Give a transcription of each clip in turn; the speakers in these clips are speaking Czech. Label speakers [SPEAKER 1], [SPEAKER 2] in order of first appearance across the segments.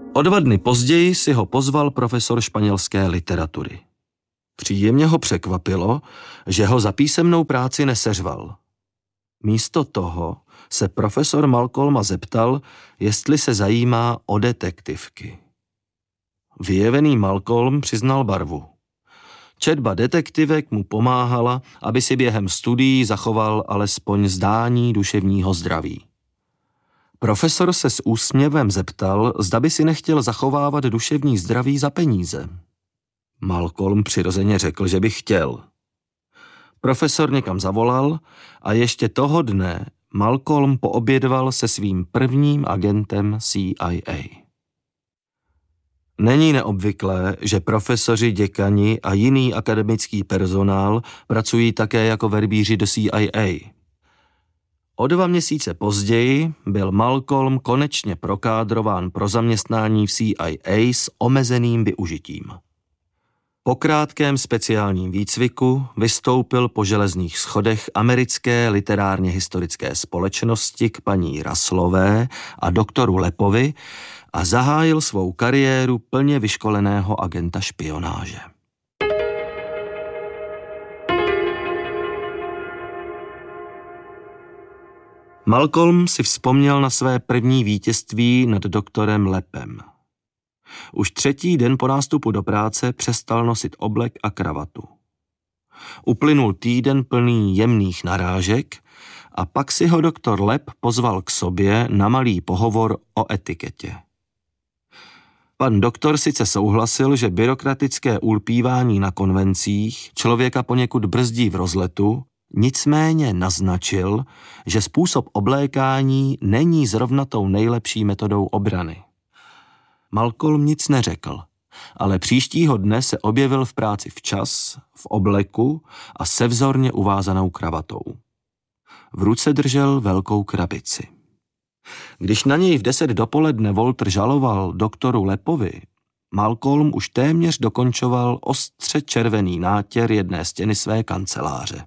[SPEAKER 1] O 2 dny později si ho pozval profesor španělské literatury. Příjemně ho překvapilo, že ho za písemnou práci neseřval. Místo toho se profesor Malcolma zeptal, jestli se zajímá o detektivky. Vyjevený Malcolm přiznal barvu. Četba detektivek mu pomáhala, aby si během studií zachoval alespoň zdání duševního zdraví. Profesor se s úsměvem zeptal, zda by si nechtěl zachovávat duševní zdraví za peníze. Malcolm přirozeně řekl, že by chtěl. Profesor někam zavolal a ještě toho dne Malcolm poobědval se svým prvním agentem CIA. Není neobvyklé, že profesoři, děkani a jiný akademický personál pracují také jako verbíři do CIA. O 2 měsíce později byl Malcolm konečně prokádrován pro zaměstnání v CIA s omezeným využitím. Po krátkém speciálním výcviku vystoupil po železných schodech americké literárně historické společnosti k paní Russellové a doktoru Lepovi a zahájil svou kariéru plně vyškoleného agenta špionáže. Malcolm si vzpomněl na své první vítězství nad doktorem Lepem. Už 3. den po nástupu do práce přestal nosit oblek a kravatu. Uplynul týden plný jemných narážek a pak si ho doktor Lep pozval k sobě na malý pohovor o etiketě. Pan doktor sice souhlasil, že byrokratické ulpívání na konvencích člověka poněkud brzdí v rozletu, nicméně naznačil, že způsob oblékání není zrovna tou nejlepší metodou obrany. Malcolm nic neřekl, ale příštího dne se objevil v práci včas, v obleku a se vzorně uvázanou kravatou. V ruce držel velkou krabici. Když na něj v 10 dopoledne Walter žaloval doktoru Lepovi, Malcolm už téměř dokončoval ostře červený nátěr jedné stěny své kanceláře.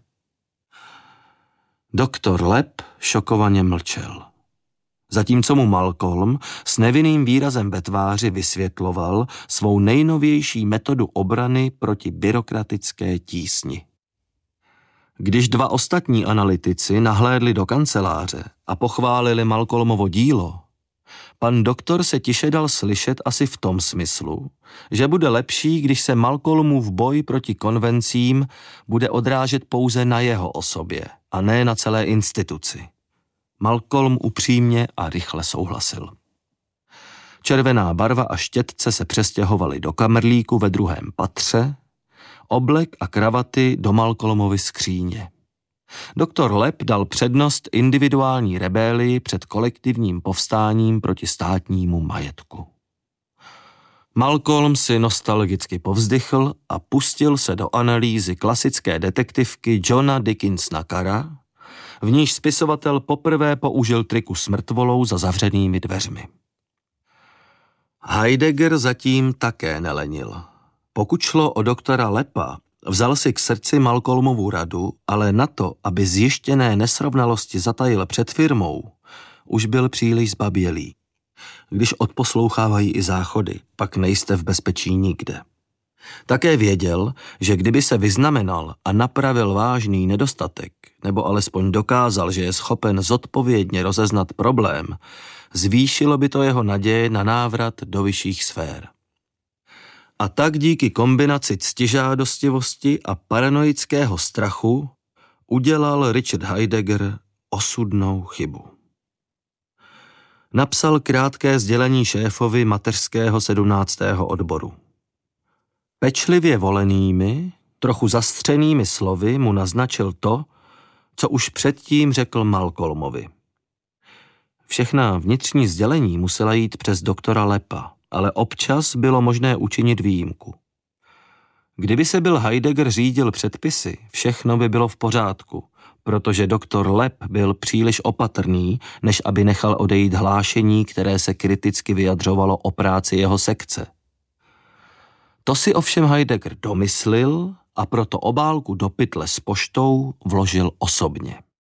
[SPEAKER 1] Doktor Lep šokovaně mlčel. Zatímco mu Malcolm s nevinným výrazem ve tváři vysvětloval svou nejnovější metodu obrany proti byrokratické tísni. Když 2 ostatní analytici nahlédli do kanceláře a pochválili Malcolmovo dílo, pan doktor se tiše dal slyšet asi v tom smyslu, že bude lepší, když se Malcolmův boj proti konvencím bude odrážet pouze na jeho osobě a ne na celé instituci. Malcolm upřímně a rychle souhlasil. Červená barva a štětce se přestěhovaly do kamerlíku ve 2. patře, oblek a kravaty do Malcolmovy skříně. Doktor Lep dal přednost individuální rebélii před kolektivním povstáním proti státnímu majetku. Malcolm si nostalgicky povzdychl a pustil se do analýzy klasické detektivky Johna Dickinsona Carra, v níž spisovatel poprvé použil triku s mrtvolou za zavřenými dveřmi. Heidegger zatím také nelenil. Pokud šlo o doktora Lepa, vzal si k srdci Malcolmovu radu, ale na to, aby zjištěné nesrovnalosti zatajil před firmou, už byl příliš zbabělý. Když odposlouchávají i záchody, pak nejste v bezpečí nikde. Také věděl, že kdyby se vyznamenal a napravil vážný nedostatek, nebo alespoň dokázal, že je schopen zodpovědně rozeznat problém, zvýšilo by to jeho naděje na návrat do vyšších sfér. A tak díky kombinaci ctižádostivosti a paranoického strachu udělal Richard Heidegger osudnou chybu. Napsal krátké sdělení šéfovi mateřského 17. odboru. Pečlivě volenými, trochu zastřenými slovy mu naznačil to, co už předtím řekl Malcolmovi. Všechna vnitřní sdělení musela jít přes doktora Lepa, ale občas bylo možné učinit výjimku. Kdyby se byl Heidegger řídil předpisy, všechno by bylo v pořádku, protože doktor Lep byl příliš opatrný, než aby nechal odejít hlášení, které se kriticky vyjadřovalo o práci jeho sekce. To si ovšem Heidegger domyslil a proto obálku do pytle s poštou vložil osobně.